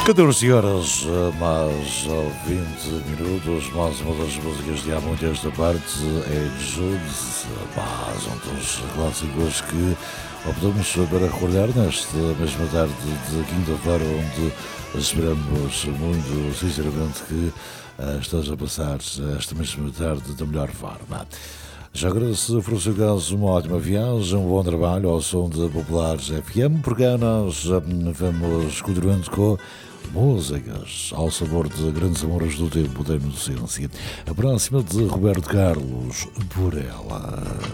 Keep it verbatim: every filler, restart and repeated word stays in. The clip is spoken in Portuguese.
catorze horas, mais vinte minutos, mais uma das músicas de há muito esta parte é Jude, mais um dos clássicos que optamos para recordar nesta mesma tarde de quinta-feira, onde esperamos muito sinceramente que uh, esteja a passar esta mesma tarde da melhor forma. Já agora, se for o seu caso, uma ótima viagem, um bom trabalho ao som de Populares F M, porque nós vamos continuando com músicas ao sabor de grandes amores do tempo da inocência. A próxima de Roberto Carlos, Por Ela.